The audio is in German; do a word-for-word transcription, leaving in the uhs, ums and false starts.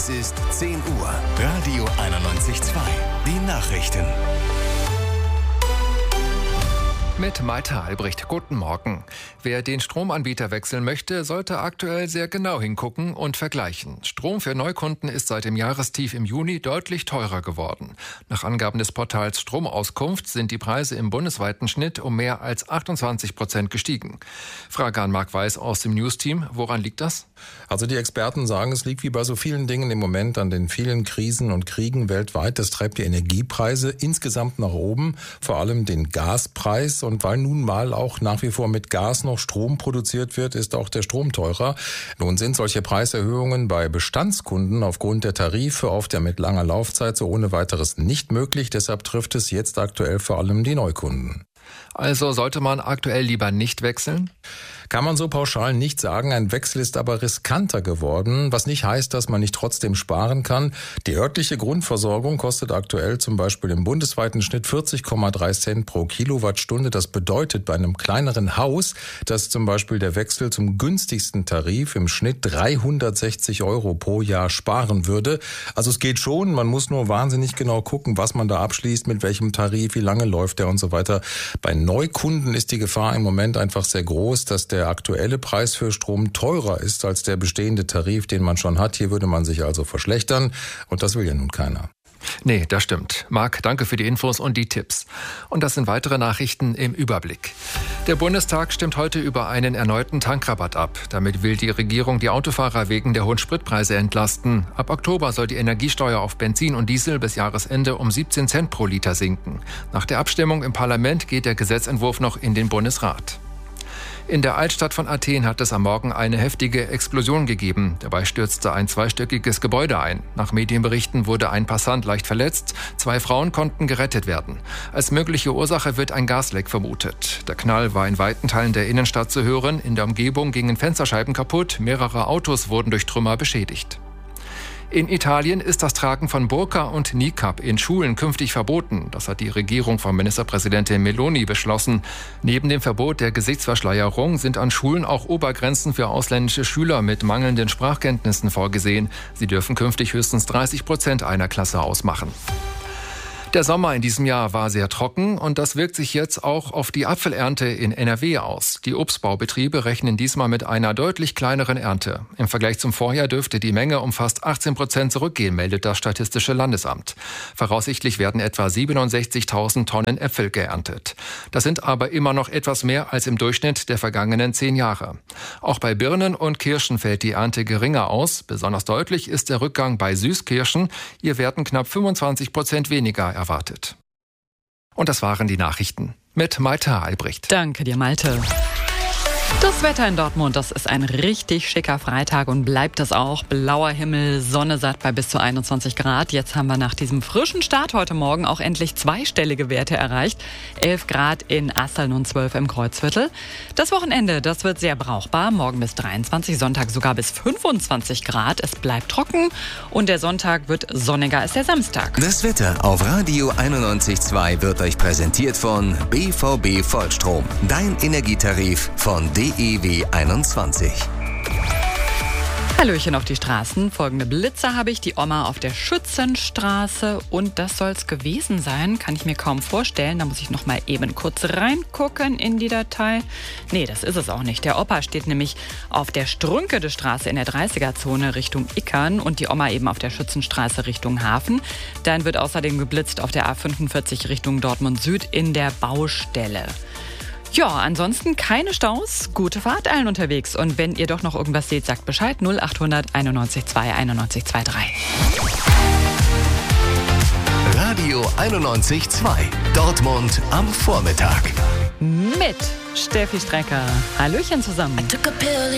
Es ist zehn Uhr. Radio einundneunzig Komma zwei. Die Nachrichten. Mit Malte Albrecht. Guten Morgen. Wer den Stromanbieter wechseln möchte, sollte aktuell sehr genau hingucken und vergleichen. Strom für Neukunden ist seit dem Jahrestief im Juni deutlich teurer geworden. Nach Angaben des Portals Stromauskunft sind die Preise im bundesweiten Schnitt um mehr als achtundzwanzig Prozent gestiegen. Frage an Marc Weiß aus dem News-Team. Woran liegt das? Also die Experten sagen, es liegt wie bei so vielen Dingen im Moment an den vielen Krisen und Kriegen weltweit. Das treibt die Energiepreise insgesamt nach oben, vor allem den Gaspreis. Und weil nun mal auch nach wie vor mit Gas noch Strom produziert wird, ist auch der Strom teurer. Nun sind solche Preiserhöhungen bei Bestandskunden aufgrund der Tarife oft ja mit langer Laufzeit so ohne weiteres nicht möglich. Deshalb trifft es jetzt aktuell vor allem die Neukunden. Also sollte man aktuell lieber nicht wechseln? Kann man so pauschal nicht sagen. Ein Wechsel ist aber riskanter geworden, was nicht heißt, dass man nicht trotzdem sparen kann. Die örtliche Grundversorgung kostet aktuell zum Beispiel im bundesweiten Schnitt vierzig Komma drei Cent pro Kilowattstunde. Das bedeutet bei einem kleineren Haus, dass zum Beispiel der Wechsel zum günstigsten Tarif im Schnitt dreihundertsechzig Euro pro Jahr sparen würde. Also es geht schon, man muss nur wahnsinnig genau gucken, was man da abschließt, mit welchem Tarif, wie lange läuft der und so weiter. Bei Neukunden ist die Gefahr im Moment einfach sehr groß, dass der aktuelle Preis für Strom teurer ist als der bestehende Tarif, den man schon hat. Hier würde man sich also verschlechtern und das will ja nun keiner. Nee, das stimmt. Marc, danke für die Infos und die Tipps. Und das sind weitere Nachrichten im Überblick. Der Bundestag stimmt heute über einen erneuten Tankrabatt ab. Damit will die Regierung die Autofahrer wegen der hohen Spritpreise entlasten. Ab Oktober soll die Energiesteuer auf Benzin und Diesel bis Jahresende um siebzehn Cent pro Liter sinken. Nach der Abstimmung im Parlament geht der Gesetzentwurf noch in den Bundesrat. In der Altstadt von Athen hat es am Morgen eine heftige Explosion gegeben. Dabei stürzte ein zweistöckiges Gebäude ein. Nach Medienberichten wurde ein Passant leicht verletzt. Zwei Frauen konnten gerettet werden. Als mögliche Ursache wird ein Gasleck vermutet. Der Knall war in weiten Teilen der Innenstadt zu hören. In der Umgebung gingen Fensterscheiben kaputt. Mehrere Autos wurden durch Trümmer beschädigt. In Italien ist das Tragen von Burka und Niqab in Schulen künftig verboten. Das hat die Regierung von Ministerpräsidentin Meloni beschlossen. Neben dem Verbot der Gesichtsverschleierung sind an Schulen auch Obergrenzen für ausländische Schüler mit mangelnden Sprachkenntnissen vorgesehen. Sie dürfen künftig höchstens dreißig Prozent einer Klasse ausmachen. Der Sommer in diesem Jahr war sehr trocken und das wirkt sich jetzt auch auf die Apfelernte in N R W aus. Die Obstbaubetriebe rechnen diesmal mit einer deutlich kleineren Ernte. Im Vergleich zum Vorjahr dürfte die Menge um fast achtzehn Prozent zurückgehen, meldet das Statistische Landesamt. Voraussichtlich werden etwa siebenundsechzigtausend Tonnen Äpfel geerntet. Das sind aber immer noch etwas mehr als im Durchschnitt der vergangenen zehn Jahre. Auch bei Birnen und Kirschen fällt die Ernte geringer aus. Besonders deutlich ist der Rückgang bei Süßkirschen. Hier werden knapp fünfundzwanzig Prozent weniger erwartet. erwartet. Und das waren die Nachrichten mit Malte Albrecht. Danke dir, Malte. Das Wetter in Dortmund, das ist ein richtig schicker Freitag und bleibt es auch. Blauer Himmel, Sonne satt bei bis zu einundzwanzig Grad. Jetzt haben wir nach diesem frischen Start heute Morgen auch endlich zweistellige Werte erreicht. elf Grad in Asseln und zwölf im Kreuzviertel. Das Wochenende, das wird sehr brauchbar. Morgen bis dreiundzwanzig, Sonntag sogar bis fünfundzwanzig Grad. Es bleibt trocken und der Sonntag wird sonniger als der Samstag. Das Wetter auf Radio einundneunzig Komma zwei wird euch präsentiert von B V B Vollstrom. Dein Energietarif von D E W einundzwanzig. Hallöchen auf die Straßen. Folgende Blitzer habe ich. Die Oma auf der Schützenstraße. Und das soll es gewesen sein. Kann ich mir kaum vorstellen. Da muss ich noch mal eben kurz reingucken in die Datei. Nee, das ist es auch nicht. Der Opa steht nämlich auf der Strünkede Straße in der dreißiger-Zone Richtung Ickern und die Oma eben auf der Schützenstraße Richtung Hafen. Dann wird außerdem geblitzt auf der A fünfundvierzig Richtung Dortmund Süd in der Baustelle. Ja, ansonsten keine Staus, gute Fahrt allen unterwegs. Und wenn ihr doch noch irgendwas seht, sagt Bescheid. null achthundert einundneunzig zwei einundneunzig zweiunddreißig. Radio einundneunzig Komma zwei. Dortmund am Vormittag. Mit Steffi Strecker. Hallöchen zusammen.